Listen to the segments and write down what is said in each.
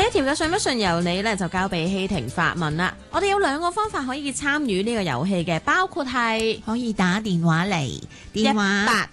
一條嘅信不信由你呢，就交俾希婷發問啦。我哋有2個方法可以參與呢個遊戲嘅，包括係可以打電話嚟，電話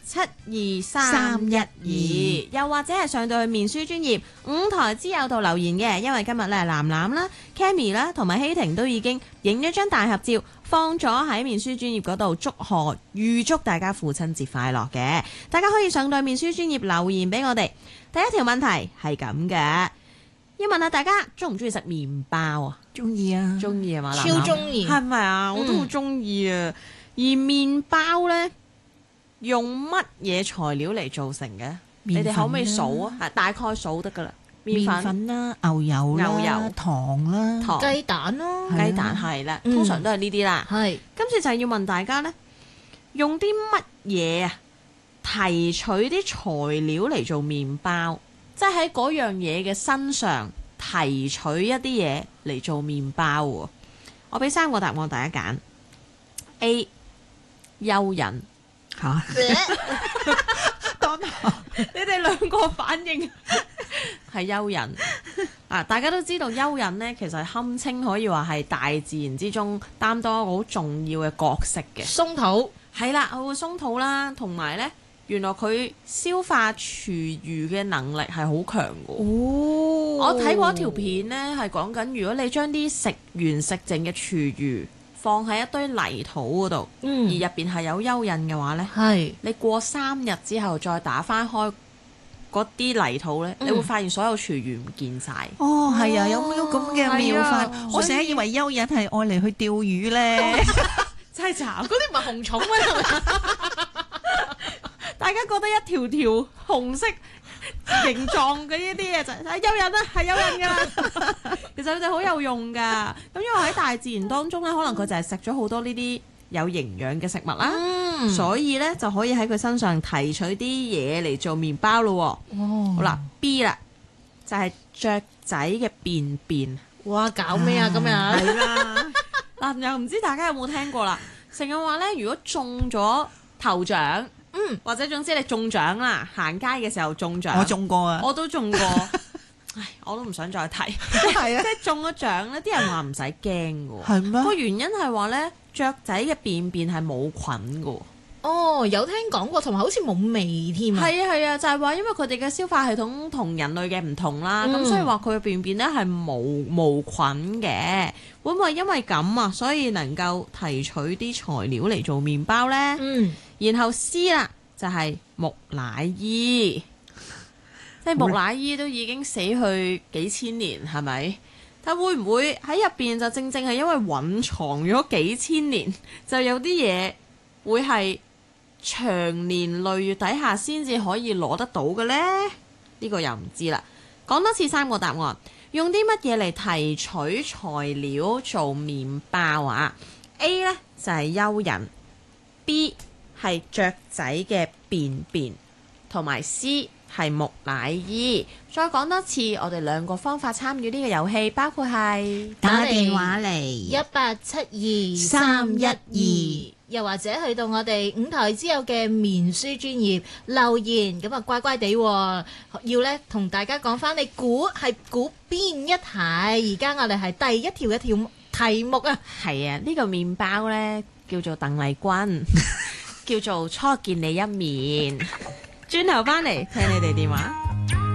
1872312，又或者係上到去面書專頁5台之友度留言嘅。因為今日咧，藍藍啦、Cammy 啦同埋希婷都已經影咗張大合照，放咗喺面書專頁嗰度，預祝大家父親節快樂嘅。大家可以上到面書專頁留言俾我哋。第一條問題係咁嘅。要問下大家中唔中意食麵包啊？ 中意啊， 中意啊嘛， 超中意， 係咪啊？我都好中意啊！而麵包呢，用乜嘢材料嚟做成嘅？你哋可唔可以數啊？大概數得噶啦。 麵粉啦、牛油啦、糖啦、 雞蛋咯， 雞蛋係啦，通常都係呢啲啦。 係今次就係要問大家呢，用啲乜嘢啊提取啲材料嚟做麵包？即係喺嗰樣嘢嘅身上提取一啲嘢嚟做麵包喎。我俾3個答案大家揀。A 蚯蚓嚇，當你哋2個反應係蚯蚓啊！大家都知道蚯蚓呢，其實堪稱可以話係大自然之中擔當一個好重要嘅角色嘅。 鬆土係啦，佢會鬆土啦，同埋呢。原來佢消化廚餘嘅能力係好強嘅。哦，我睇過一條片呢，係講緊如果你將啲食完食剩嘅廚餘放喺一堆泥土嗰度，而入邊係有蚯蚓嘅話呢，你過3日之後再打翻開嗰啲泥土呢，你會發現所有廚餘唔見晒。 哦，係啊，有咁嘅妙法。我成日以為蚯蚓係愛嚟去釣魚呢。 真係慘， 嗰啲唔係紅蟲咩？ 大家覺得一條條紅色形狀嘅呢啲嘢就係蚯蚓啦，係蚯蚓㗎啦。其實佢哋好有用㗎。咁因為喺大自然當中咧，可能佢就係食咗好多呢啲有營養嘅食物啦，所以咧就可以喺佢身上提取啲嘢嚟做麵包咯。好啦 ，B 啦，就係雀仔嘅便便。 哇！搞咩啊？咁樣係啦。嗱，又唔知大家有冇聽過啦？成日話咧，如果中咗頭獎。或者總之你中獎啦，行街嘅時候中獎， 我中過啊， 我都中過，唉，我都唔想再提， 係啊， 即係中咗獎咧，啲人話唔使驚嘅， 係咩？ 個原因係話咧，雀仔嘅便便係冇菌嘅。 哦，有聽講過，同埋好似冇味添啊。 係啊係啊，就係話因為佢哋嘅消化系統同人類嘅唔同啦，咁所以話佢嘅便便咧係無菌嘅。會唔會因為咁啊，所以能夠提取啲材料嚟做麵包咧？然後 C 啦，就係木乃伊，即係木乃伊都已經死去幾千年，係咪？但會唔會喺入邊就正正係因為隱藏咗幾千年，就有啲嘢會係長年累月底下先至可以攞得到嘅呢？呢個又唔知啦。講多次3個答案，用啲乜嘢嚟提取材料做麵包啊 ？A 呢就係蚯蚓 ，B 係雀仔嘅便便，同埋 C 係木乃伊。再講多次，我哋2個方法參與呢個遊戲，包括係打電話嚟 1872312，又或者去到我哋5台之友嘅面書專頁留言，咁啊乖乖地要咧同大家講翻，你估邊一題？而家我哋係第一條嘅題目啊， 係啊，呢個麵包呢叫做鄧麗君。叫做初見你一面，轉頭翻嚟聽你哋電話。